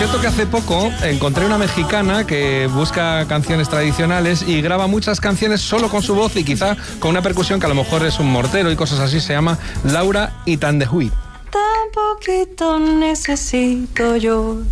cierto que hace poco encontré una mexicana que busca canciones tradicionales y graba muchas canciones solo con su voz y quizá con una percusión que a lo mejor es un mortero y cosas así. Se llama Laura Itandehui. Tan poquito necesito yo